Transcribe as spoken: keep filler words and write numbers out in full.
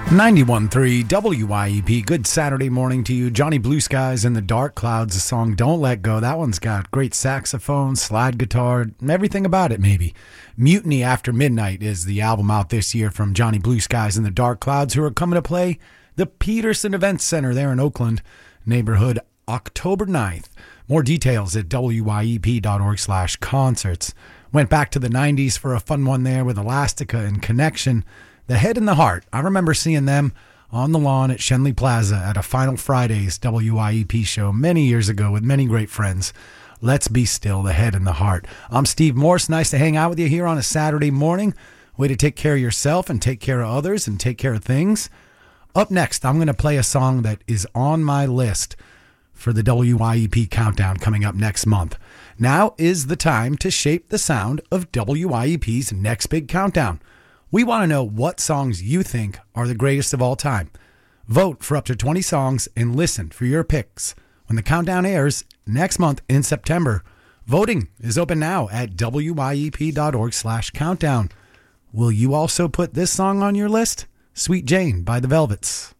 ninety-one point three W I E P. Good Saturday morning to you. Johnny Blue Skies in the Dark Clouds, the song Don't Let Go. That one's got great saxophone, slide guitar, everything about it maybe. Mutiny After Midnight is the album out this year from Johnny Blue Skies in the Dark Clouds, who are coming to play the Peterson Events Center there in Oakland neighborhood October ninth. More details at W I E P dot org slash concerts. Went back to the nineties for a fun one there with Elastica and Connection. The Head and the Heart. I remember seeing them on the lawn at Shenley Plaza at a Final Fridays W I E P show many years ago with many great friends. Let's Be Still, The Head and the Heart. I'm Steve Morse. Nice to hang out with you here on a Saturday morning. Way to take care of yourself and take care of others and take care of things. Up next, I'm going to play a song that is on my list for the W I E P Countdown coming up next month. Now is the time to shape the sound of W I E P's next big countdown. We want to know what songs you think are the greatest of all time. Vote for up to twenty songs and listen for your picks when the countdown airs next month in September. Voting is open now at W I E P dot org slash countdown. Will you also put this song on your list? Sweet Jane by the Velvets.